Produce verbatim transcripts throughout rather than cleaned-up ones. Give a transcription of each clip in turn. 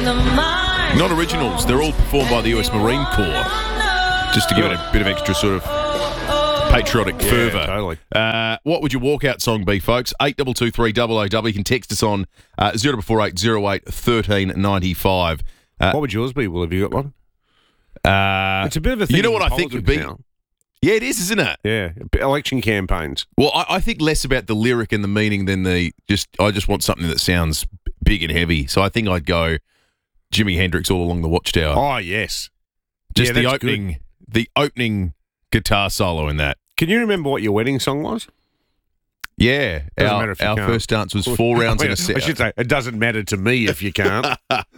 Not originals. They're all performed by the U S Marine Corps. Just to give it a bit of extra sort of patriotic Yeah, fervour. totally. Uh, what would your walkout song be, folks? eight two two three double oh double. You can text us on uh, zero four eight zero eight one three nine five. Uh, What would yours be? Will, have you got one? uh, It's a bit of a thing. you know in what I think would politics be? now. Yeah, it is, isn't it? Yeah, election campaigns. Well, I, I think less about the lyric and the meaning than the just. I just want something that sounds big and heavy. So I think I'd go Jimi Hendrix All Along the Watchtower. Oh, yes. just yeah, the that's opening, good. the opening guitar solo in that. Can you remember what your wedding song was? Yeah, Doesn't our, matter if you our can't. first dance was four rounds in a set. I should say, it doesn't matter to me if you can't.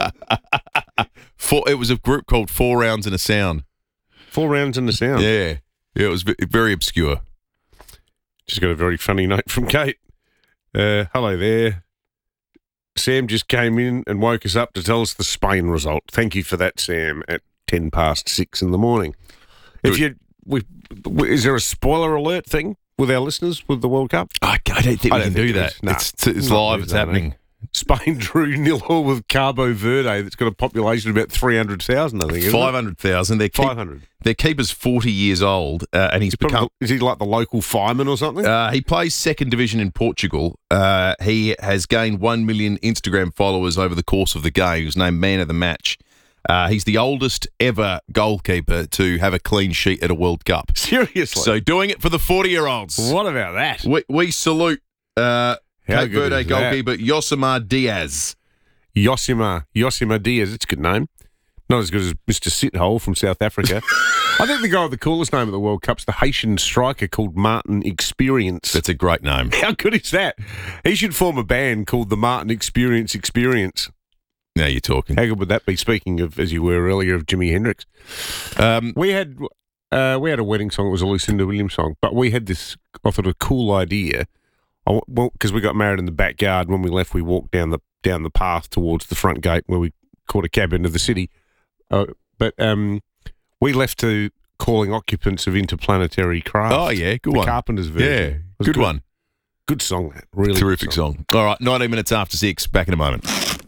Four, it was a group called Four Rounds in a Sound. Four rounds in the sound. Yeah, yeah, it was v- very obscure. Just got a very funny note from Kate. Uh, hello there. Sam just came in and woke us up to tell us the Spain result. Thank you for that, Sam, at ten past six in the morning. If you, we, is there a spoiler alert thing with our listeners with the World Cup? I, I don't think I we don't can do think there that. is. Nah, it's it's not live. do It's that, happening. Spain drew nil all with Cabo Verde, that's got a population of about three hundred thousand, I think. isn't it? Five hundred thousand. Their keep, five hundred. their keeper's forty years old, uh, and he's Probably- become. Is he like the local fireman or something? Uh, he plays second division in Portugal. Uh, he has gained one million Instagram followers over the course of the game. He was named man of the match. Uh, he's the oldest ever goalkeeper to have a clean sheet at a World Cup. Seriously? So doing it for the forty-year-olds. What about that? We, we salute uh, How Cape good Verde is that? goalkeeper Yosimar Diaz. Yosimar. Yosimar Diaz. It's a good name. Not as good as Mister Sithole from South Africa. I think the guy with the coolest name at the World Cup's the Haitian striker called Martin Experience. That's a great name. How good is that? He should form a band called the Martin Experience Experience. Now you're talking. How good would that be? Speaking of, as you were earlier, of Jimi Hendrix. Um, We had uh, we had a wedding song. It was a Lucinda Williams song, but we had this. I thought a cool idea. I, well, because we got married in the backyard. When we left, we walked down the down the path towards the front gate where we caught a cab into the city. Uh, but um, we left to calling occupants of interplanetary craft. oh, yeah, good the one. Carpenter's Yeah, version. It was good, one. Good song. That really Terrific good song. All right, nineteen minutes after six. Back in a moment.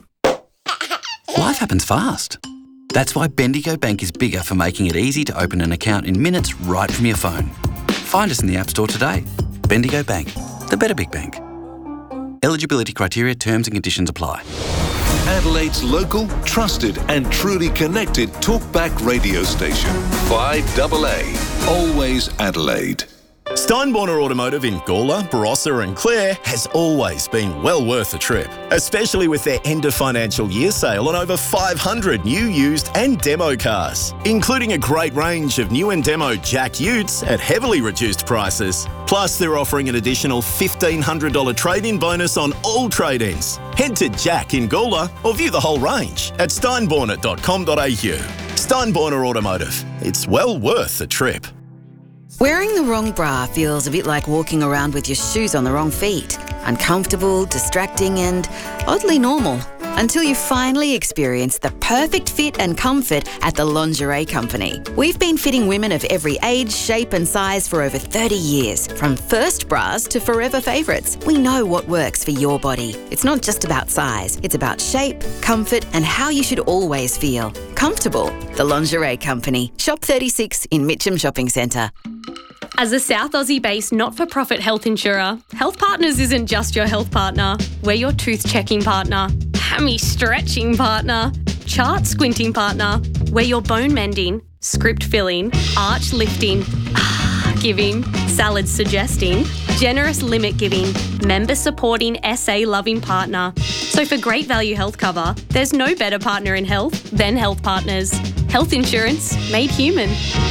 Life happens fast. That's why Bendigo Bank is bigger for making it easy to open an account in minutes right from your phone. Find us in the App Store today. Bendigo Bank, the better big bank. Eligibility criteria, terms and conditions apply. Adelaide's local, trusted and truly connected talkback radio station. five A A. Always Adelaide. Steinborner Automotive in Gawler, Barossa and Clare has always been well worth a trip, especially with their end of financial year sale on over five hundred new, used and demo cars, including a great range of new and demo Jack Utes at heavily reduced prices. Plus, they're offering an additional fifteen hundred dollars trade-in bonus on all trade-ins. Head to Jack in Gawler or view the whole range at steinborner dot com dot a u. Steinborner Automotive. It's well worth the trip. Wearing the wrong bra feels a bit like walking around with your shoes on the wrong feet. Uncomfortable, distracting and oddly normal. Until you finally experience the perfect fit and comfort at the Lingerie Company. We've been fitting women of every age, shape and size for over thirty years. From first bras to forever favourites. We know what works for your body. It's not just about size. It's about shape, comfort and how you should always feel. Comfortable. The Lingerie Company. Shop thirty-six in Mitcham Shopping Centre. As a South Aussie-based not-for-profit health insurer, Health Partners isn't just your health partner. We're your tooth-checking partner, hammy-stretching partner, chart-squinting partner. We're your bone-mending, script-filling, arch-lifting, ah-giving, salad-suggesting, generous limit-giving, member-supporting, S A-loving partner. So for great value health cover, there's no better partner in health than Health Partners. Health insurance made human.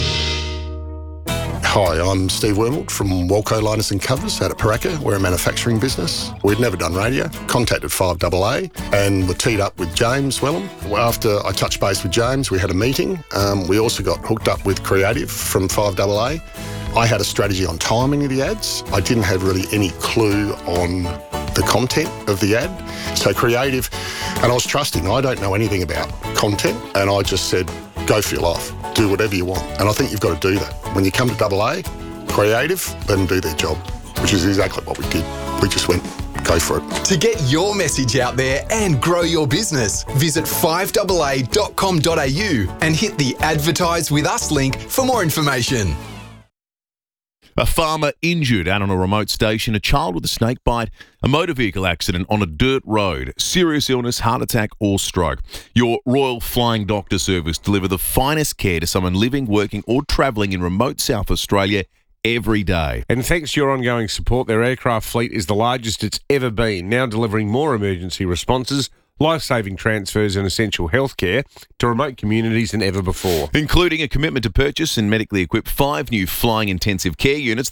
Hi, I'm Steve Wormald from Walco Liners and Covers out at Paraka. We're a manufacturing business. We'd never done radio, contacted five A A and were teed up with James Wellham. After I touched base with James, we had a meeting. Um, we also got hooked up with Creative from five A A. I had a strategy on timing of the ads. I didn't have really any clue on the content of the ad. So Creative, and I was trusting. I don't know anything about content, and I just said, go for your life. Do whatever you want. And I think you've got to do that. When you come to double A, Creative, let them do their job, which is exactly what we did. We just went, go for it. To get your message out there and grow your business, visit five A A dot com dot a u and hit the Advertise with Us link for more information. A farmer injured out on a remote station, a child with a snake bite, a motor vehicle accident on a dirt road, serious illness, heart attack or stroke. Your Royal Flying Doctor Service deliver the finest care to someone living, working or travelling in remote South Australia every day. And thanks to your ongoing support, their aircraft fleet is the largest it's ever been, now delivering more emergency responses, life-saving transfers and essential healthcare to remote communities than ever before. Including a commitment to purchase and medically equip five new flying intensive care units.